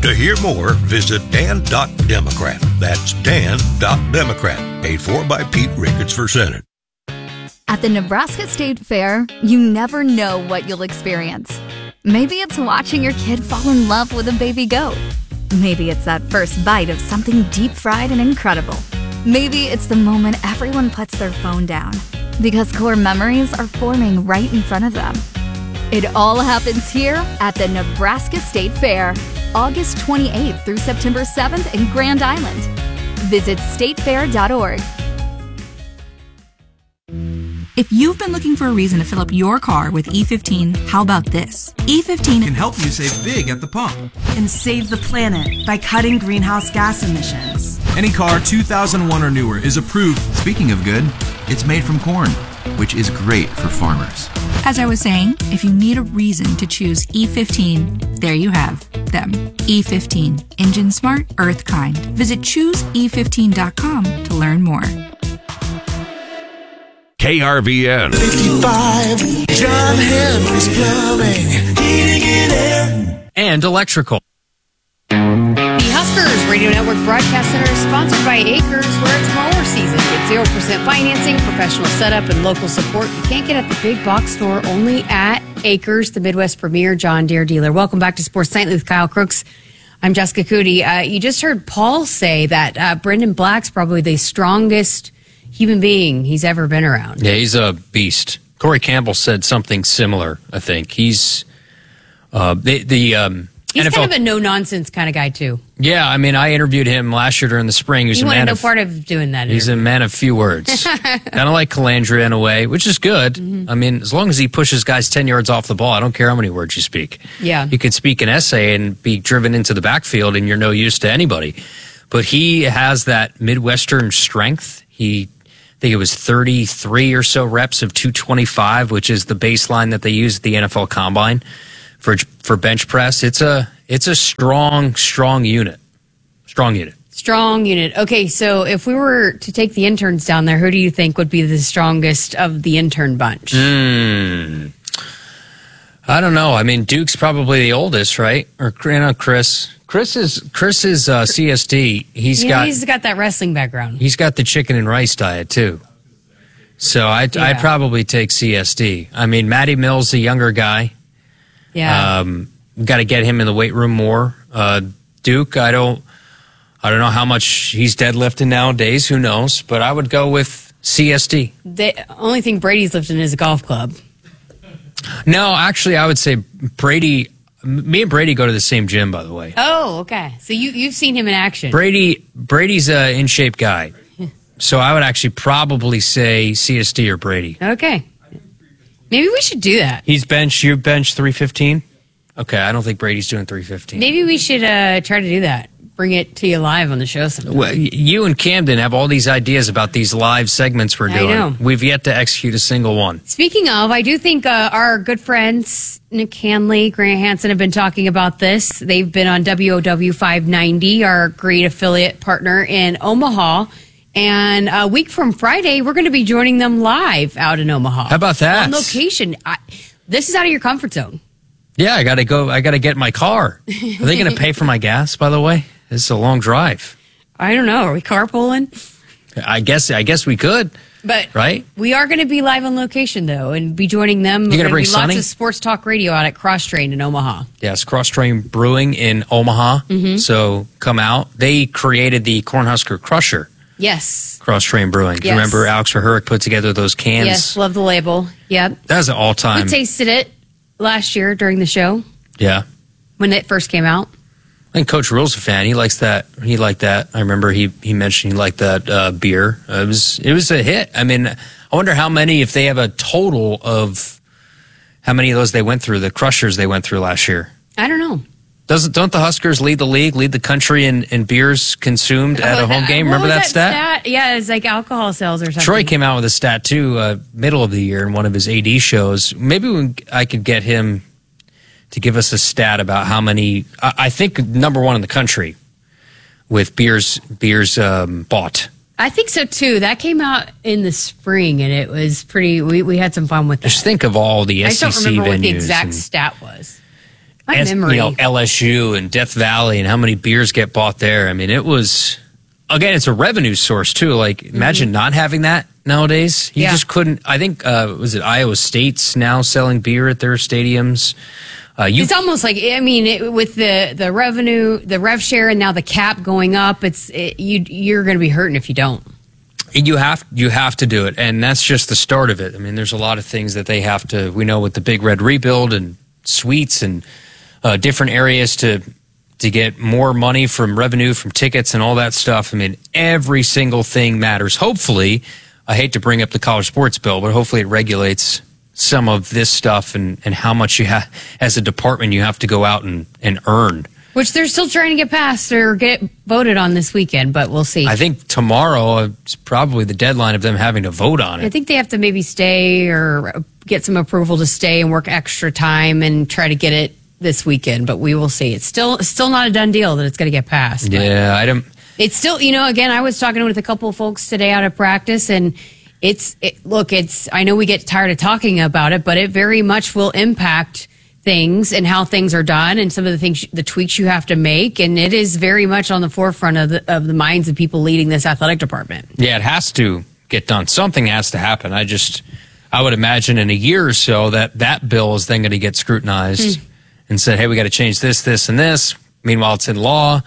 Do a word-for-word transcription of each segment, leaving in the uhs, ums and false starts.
To hear more, visit dan dot democrat. That's dan dot democrat. Paid for by Pete Ricketts for Senate. At the Nebraska State Fair, you never know what you'll experience. Maybe it's watching your kid fall in love with a baby goat. Maybe it's that first bite of something deep fried and incredible. Maybe it's the moment everyone puts their phone down because core memories are forming right in front of them. It all happens here at the Nebraska State Fair, August twenty-eighth through September seventh in Grand Island. Visit state fair dot org. If you've been looking for a reason to fill up your car with E fifteen, how about this? E fifteen can help you save big at the pump and save the planet by cutting greenhouse gas emissions. Any car two thousand one or newer is approved. Speaking of good, it's made from corn, which is great for farmers. As I was saying, if you need a reason to choose E fifteen, there you have them. E fifteen, engine smart, earth kind. Visit choose e fifteen dot com to learn more. K R V N fifty-five, John Henry's Plumbing, Heating and Air, and Electrical. The Huskers Radio Network Broadcast Center is sponsored by Acres, where it's mower season. Get zero percent financing, professional setup, and local support you can't get at the big box store, only at Acres, the Midwest premier John Deere dealer. Welcome back to Sports Nightly with Kyle Crooks. I'm Jessica Cootie. Uh, you just heard Paul say that uh, Brendan Black's probably the strongest human being he's ever been around. Yeah, he's a beast. Corey Campbell said something similar, I think. He's uh, the... the um, He's N F L, kind of a no-nonsense kind of guy, too. Yeah, I mean, I interviewed him last year during the spring. He was you a wanted man no of, part of doing that. He's interview. a man of few words. Kind of like Calandria in a way, which is good. Mm-hmm. I mean, as long as he pushes guys ten yards off the ball, I don't care how many words you speak. Yeah. You could speak an essay and be driven into the backfield, and you're no use to anybody. But he has that Midwestern strength. He, I think it was thirty-three or so reps of two twenty-five, which is the baseline that they use at the N F L Combine for for bench press. It's a it's a strong, strong unit. Strong unit. Strong unit. Okay, so if we were to take the interns down there, who do you think would be the strongest of the intern bunch? Mm. I don't know. I mean, Duke's probably the oldest, right? Or you know, Chris. Chris is Chris is uh, C S D. He's yeah, got he's got that wrestling background. He's got the chicken and rice diet too. So I yeah. I'd probably take C S D. I mean, Matty Mills, the younger guy. Yeah. Um, got to get him in the weight room more. Uh, Duke, I don't, I don't know how much he's deadlifting nowadays. Who knows? But I would go with C S D. The only thing Brady's lifting is a golf club. No, actually, I would say Brady. Me and Brady go to the same gym, by the way. Oh, okay. So you you've seen him in action. Brady, Brady's a in shape guy. So I would actually probably say C S D or Brady. Okay. Maybe we should do that. He's bench, you bench three fifteen? Okay, I don't think Brady's doing three fifteen. Maybe we should uh, try to do that. Bring it to you live on the show sometime. Well, you and Camden have all these ideas about these live segments we're doing. I know. We've yet to execute a single one. Speaking of, I do think uh, our good friends, Nick Hanley, Grant Hansen, have been talking about this. They've been on W O W five ninety, our great affiliate partner in Omaha. And a week from Friday, we're going to be joining them live out in Omaha. How about that? On location. I, this is out of your comfort zone. Yeah, I got to go. I got to get in my car. Are they going to pay for my gas, by the way? This is a long drive. I don't know. Are we carpooling? I guess I guess we could. But right? We are going to be live on location, though, and be joining them. You're going to bring be Sonny? Lots of sports talk radio out at Cross Train in Omaha. Yes, Cross Train Brewing in Omaha. Mm-hmm. So come out. They created the Cornhusker Crusher. Yes. Cross Train Brewing. Do yes. you remember Alex Verhurick put together those cans? Yes, love the label. Yep. That was an all-time. We tasted it last year during the show. Yeah. When it first came out. I think Coach Rule's a fan. He likes that. He liked that. I remember he, he mentioned he liked that uh, beer. It was it was a hit. I mean, I wonder how many, if they have a total of how many of those they went through, the Crushers they went through last year. I don't know. Doesn't don't the Huskers lead the league, lead the country in, in beers consumed at oh, a home that, game? Remember that, that stat? stat? Yeah, it's like alcohol sales or something. Troy came out with a stat too, uh, middle of the year in one of his A D shows. Maybe we, I could get him to give us a stat about how many. I, I think number one in the country with beers beers um, bought. I think so too. That came out in the spring, and it was pretty. We, we had some fun with that. Just think of all the S E C venues. I don't remember what the exact and, stat was. My as, memory. you know, L S U and Death Valley and how many beers get bought there. I mean, it was, again, it's a revenue source too. Like, imagine mm-hmm. not having that nowadays. You yeah. just couldn't. I think, uh, was it Iowa State's now selling beer at their stadiums? Uh, you, it's almost like, I mean, it, with the, the revenue, the rev share, and now the cap going up, it's it, you, you're going to be hurting if you don't. You have you have to do it, and that's just the start of it. I mean, there's a lot of things that they have to. We know with the Big Red rebuild and suites and uh, different areas to to get more money from revenue from tickets and all that stuff. I mean, every single thing matters. Hopefully, I hate to bring up the college sports bill, but hopefully it regulates some of this stuff and, and how much you have as a department you have to go out and, and earn. Which they're still trying to get passed or get voted on this weekend, but we'll see. I think tomorrow is probably the deadline of them having to vote on it. I think they have to maybe stay or get some approval to stay and work extra time and try to get it this weekend, but we will see. It's still still not a done deal that it's going to get passed. Yeah, I don't. It's still, you know, again, I was talking with a couple of folks today out of practice, and it's, it, look, it's, I know we get tired of talking about it, but it very much will impact things and how things are done and some of the things, the tweaks you have to make. And it is very much on the forefront of the, of the minds of people leading this athletic department. Yeah, it has to get done. Something has to happen. I just, I would imagine in a year or so that that bill is then going to get scrutinized hmm. and said, hey, we got to change this, this, and this. Meanwhile, it's in law.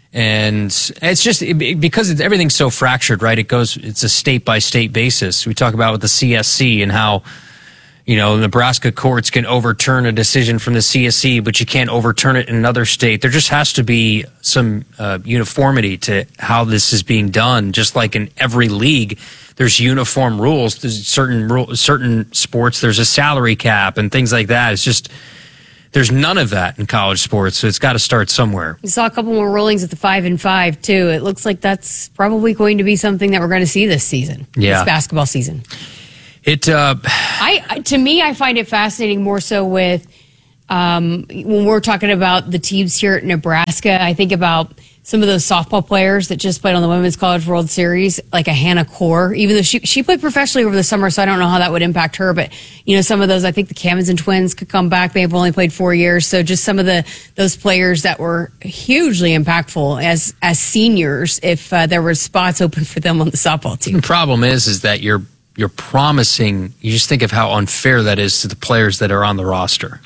And it's just because it's, everything's so fractured, right? It goes, it's a state by state basis. We talk about with the C S C and how, you know, Nebraska courts can overturn a decision from the C S C, but you can't overturn it in another state. There just has to be some uh, uniformity to how this is being done. Just like in every league, there's uniform rules. There's certain rule, certain sports, there's a salary cap and things like that. It's just, there's none of that in college sports, so it's got to start somewhere. We saw a couple more rulings at the five and five too. It looks like that's probably going to be something that we're going to see this season. Yeah, this basketball season. It. Uh, I to me, I find it fascinating more so with um, when we're talking about the teams here at Nebraska. I think about some of those softball players that just played on the Women's College World Series, like a Hannah Core, even though she she played professionally over the summer, so I don't know how that would impact her. But, you know, some of those, I think the Camazin twins could come back. They've only played four years. So just some of the those players that were hugely impactful as as seniors if uh, there were spots open for them on the softball team. The problem is, is that you're you're promising, you just think of how unfair that is to the players that are on the roster,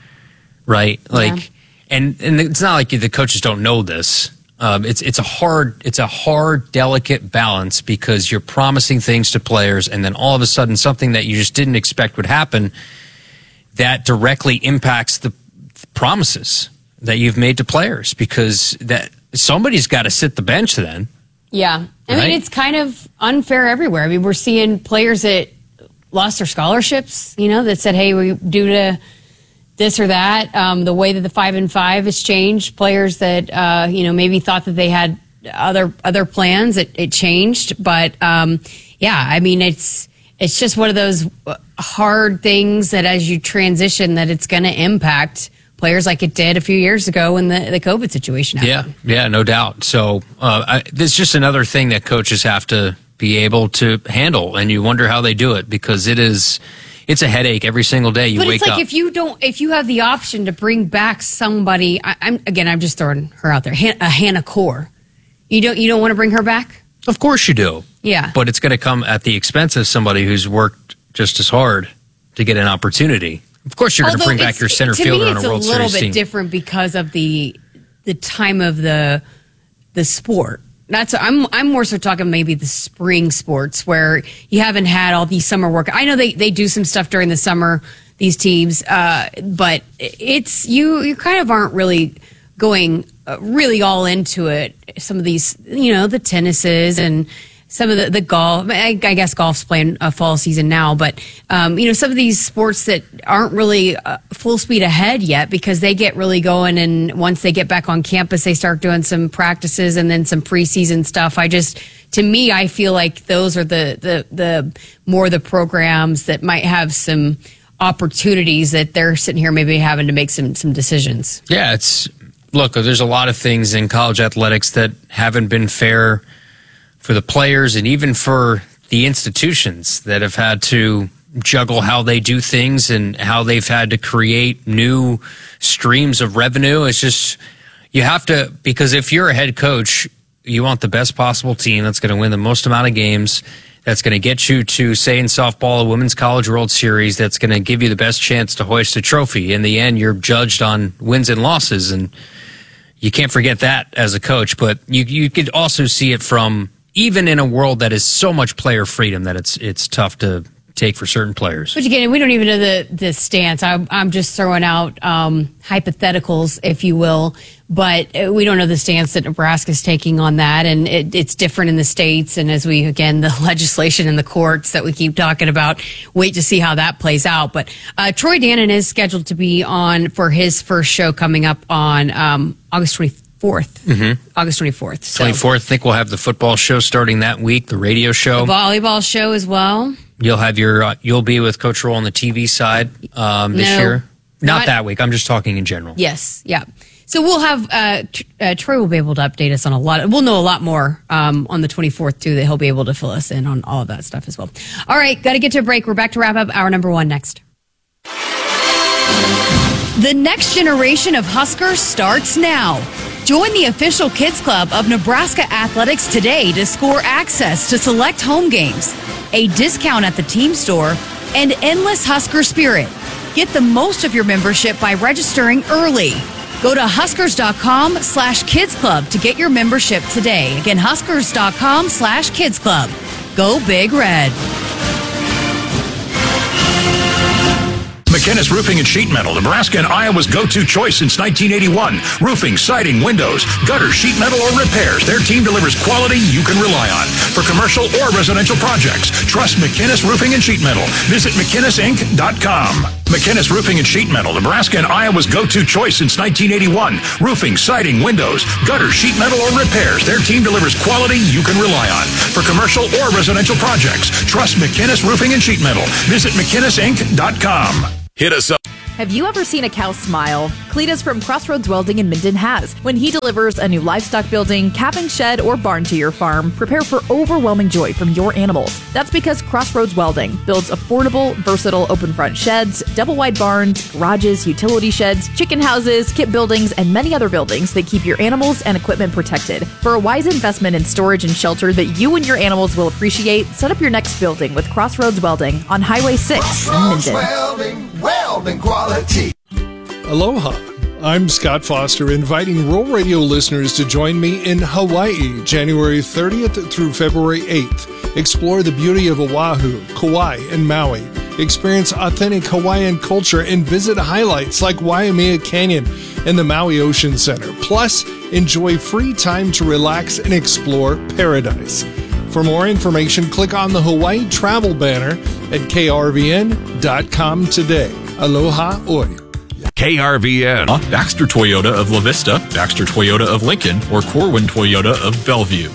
right? Like, yeah. and, and it's not like the coaches don't know this. Um, it's it's a hard it's a hard, delicate balance because you're promising things to players, and then all of a sudden something that you just didn't expect would happen that directly impacts the promises that you've made to players because that somebody's got to sit the bench then. Yeah, I right? mean it's kind of unfair everywhere. I mean we're seeing players that lost their scholarships, you know, that said, "Hey, we due to this or that." Um, the way that the five and five has changed, players that uh, you know maybe thought that they had other other plans, it, it changed. But um, yeah, I mean it's it's just one of those hard things that as you transition, that it's going to impact players like it did a few years ago when the, the COVID situation happened. Yeah, yeah, no doubt. So uh, I, this is just another thing that coaches have to be able to handle, and you wonder how they do it because it is. It's a headache every single day. You but wake it's like up. if you don't, if you have the option to bring back somebody, I, I'm again, I'm just throwing her out there, Han, a Hannah Core. You don't, you don't want to bring her back? Of course you do. Yeah, but it's going to come at the expense of somebody who's worked just as hard to get an opportunity. Of course, you're going to bring back your center fielder on a World Series team. To me, it's a little bit different because of the the time of the the sport. That's I'm I'm more so talking maybe the spring sports where you haven't had all these summer work. I know they, they do some stuff during the summer, these teams, uh, but it's you you kind of aren't really going uh, really all into it. Some of these, you know, the tennises and some of the, the golf. I, I guess golf's playing a fall season now, but um, you know, some of these sports that aren't really uh, full speed ahead yet because they get really going, and once they get back on campus, they start doing some practices and then some preseason stuff. I just, to me, I feel like those are the the the more the programs that might have some opportunities that they're sitting here maybe having to make some some decisions. Yeah, it's look. There's a lot of things in college athletics that haven't been fair for the players and even for the institutions that have had to juggle how they do things and how they've had to create new streams of revenue. It's just, you have to, because if you're a head coach, you want the best possible team that's going to win the most amount of games, that's going to get you to, say, in softball, a Women's College World Series, that's going to give you the best chance to hoist a trophy. In the end, you're judged on wins and losses, and you can't forget that as a coach. But you you could also see it from, even in a world that is so much player freedom that it's it's tough to take for certain players. But again, we don't even know the, the stance. I'm, I'm just throwing out um, hypotheticals, if you will, but we don't know the stance that Nebraska's taking on that, and it, it's different in the states. And as we, again, the legislation in the courts that we keep talking about, wait to see how that plays out. But uh, Troy Dannon is scheduled to be on for his first show coming up on um, August twenty-fourth. Mm-hmm. August twenty-fourth. So. twenty-fourth, I think we'll have the football show starting that week, the radio show. The volleyball show as well. You'll have your, uh, you'll be with Coach Roll on the T V side um, this no, year. Not, not that week. I'm just talking in general. Yes. Yeah. So we'll have, uh, uh, Troy will be able to update us on a lot. We'll know a lot more um, on the twenty-fourth, too, that he'll be able to fill us in on all of that stuff as well. All right. Got to get to a break. We're back to wrap up hour number one next. The next generation of Huskers starts now. Join the official Kids Club of Nebraska Athletics today to score access to select home games, a discount at the team store, and endless Husker spirit. Get the most of your membership by registering early. Go to huskers.com slash kids club to get your membership today. Again, huskers.com slash kids club. Go Big Red. McInnes Roofing and Sheet Metal, Nebraska and Iowa's go-to choice since nineteen eighty-one. Roofing, siding, windows, gutter, sheet metal, or repairs. Their team delivers quality you can rely on. For commercial or residential projects, trust McInnes Roofing and Sheet Metal. Visit mcinnes inc dot com. McInnes Roofing and Sheet Metal, Nebraska and Iowa's go-to choice since nineteen eighty-one. Roofing, siding, windows, gutter, sheet metal, or repairs. Their team delivers quality you can rely on. For commercial or residential projects, trust McInnes Roofing and Sheet Metal. Visit mcinnes inc dot com. Hit us up. Have you ever seen a cow smile? Cletus from Crossroads Welding in Minden has. When he delivers a new livestock building, calving shed, or barn to your farm, prepare for overwhelming joy from your animals. That's because Crossroads Welding builds affordable, versatile open front sheds, double wide barns, garages, utility sheds, chicken houses, kit buildings, and many other buildings that keep your animals and equipment protected. For a wise investment in storage and shelter that you and your animals will appreciate, set up your next building with Crossroads Welding on Highway six in Minden. Welding, welding quality. Aloha. I'm Scott Foster, inviting Rural Radio listeners to join me in Hawaii, January thirtieth through February eighth. Explore the beauty of Oahu, Kauai, and Maui. Experience authentic Hawaiian culture and visit highlights like Waimea Canyon and the Maui Ocean Center. Plus, enjoy free time to relax and explore paradise. For more information, click on the Hawaii travel banner at k r v n dot com today. Aloha oi. K R V N, Baxter Toyota of La Vista, Baxter Toyota of Lincoln, or Corwin Toyota of Bellevue.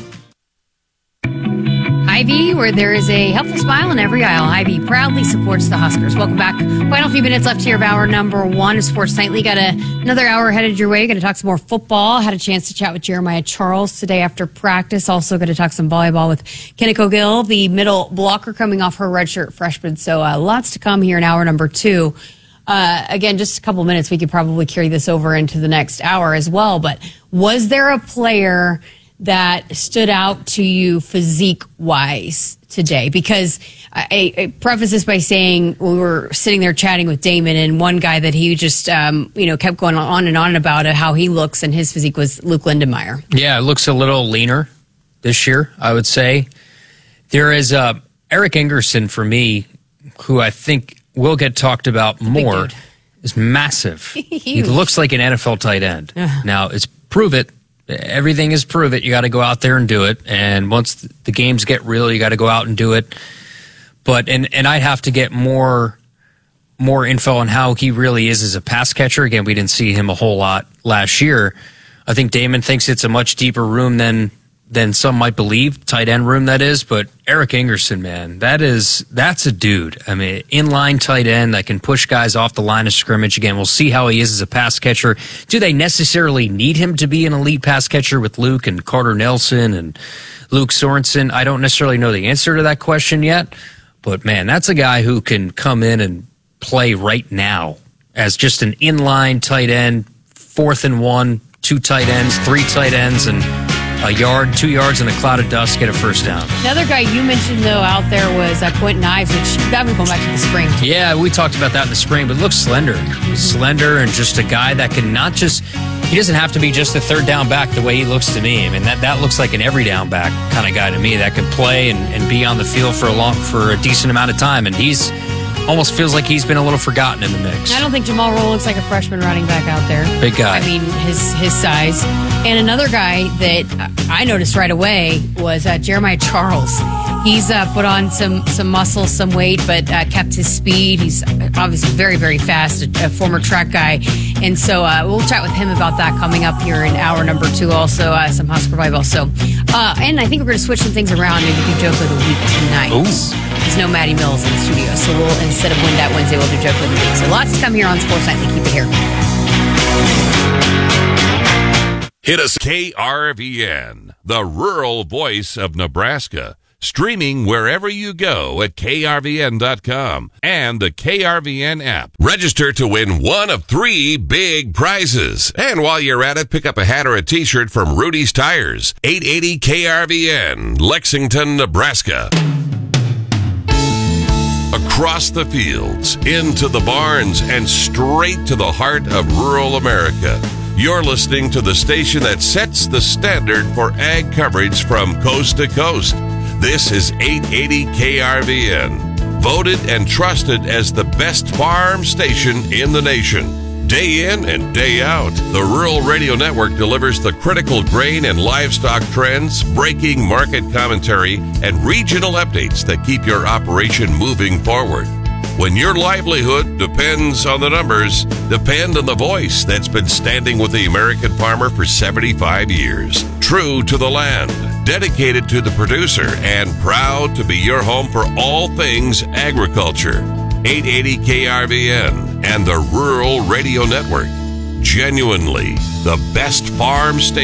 Hy-Vee, where there is a helpful smile in every aisle. Hy-Vee proudly supports the Huskers. Welcome back. Final few minutes left here of hour number one of Sports Nightly. Got a, another hour headed your way. Going to talk some more football. Had a chance to chat with Jeremiah Charles today after practice. Also going to talk some volleyball with Kinnico Gill, the middle blocker coming off her redshirt freshman. So uh, lots to come here in hour number two. Uh, again, just a couple minutes. We could probably carry this over into the next hour as well. But was there a player that stood out to you physique-wise today? Because I, I preface this by saying we were sitting there chatting with Damon, and one guy that he just, um, you know, kept going on and on about how he looks and his physique was Luke Lindenmeyer. Yeah, it looks a little leaner this year, I would say. There is uh, Eric Ingerson, for me, who I think will get talked about more, is massive. He looks like an N F L tight end. Now, it's prove it. Everything is prove it. You got to go out there and do it. And once the games get real, you got to go out and do it. But and and I'd have to get more more info on how he really is as a pass catcher. Again, we didn't see him a whole lot last year. I think Damon thinks it's a much deeper room than than some might believe, tight end room that is. But Eric Ingerson, man, that is that's a dude. I mean, inline tight end that can push guys off the line of scrimmage. Again, we'll see how he is as a pass catcher. Do they necessarily need him to be an elite pass catcher with Luke and Carter Nelson and Luke Sorensen? I don't necessarily know the answer to that question yet. But, man, that's a guy who can come in and play right now as just an inline tight end, fourth and one, two tight ends, three tight ends, and a yard, two yards, and a cloud of dust, get a first down. Another guy you mentioned, though, out there was uh, Quentin Ives, which got me going back to the spring. Yeah, we talked about that in the spring, but looks slender. Mm-hmm. Slender and just a guy that can not just, he doesn't have to be just a third down back the way he looks to me. I mean, that, that looks like an every down back kind of guy to me that could play and, and be on the field for a long, for a decent amount of time. And he's almost feels like he's been a little forgotten in the mix. I don't think Jamal Rowe looks like a freshman running back out there. Big guy. I mean, his his size. And another guy that I noticed right away was uh, Jeremiah Charles. He's uh, put on some some muscle, some weight, but uh, kept his speed. He's obviously very, very fast, a, a former track guy. And so uh, we'll chat with him about that coming up here in hour number two, also uh, some Husker volleyball. So, uh, and I think we're going to switch some things around. Maybe do joke of the week tonight. Ooh. There's no Maddie Mills in the studio, so we'll, instead of Win That Wednesday, we'll do joke of the week. So lots to come here on Sports Nightly. Keep it here. Hit us K R V N, the rural voice of Nebraska. Streaming wherever you go at K R V N dot com and the K R V N app. Register to win one of three big prizes. And while you're at it, pick up a hat or a t-shirt from Rudy's Tires. eight eighty K R V N, Lexington, Nebraska. Across the fields, into the barns, and straight to the heart of rural America. You're listening to the station that sets the standard for ag coverage from coast to coast. This is eight eighty K R V N, voted and trusted as the best farm station in the nation. Day in and day out, the Rural Radio Network delivers the critical grain and livestock trends, breaking market commentary, and regional updates that keep your operation moving forward. When your livelihood depends on the numbers, depend on the voice that's been standing with the American farmer for seventy-five years. True to the land, dedicated to the producer, and proud to be your home for all things agriculture. eight eighty K R V N and the Rural Radio Network. Genuinely the best farm station.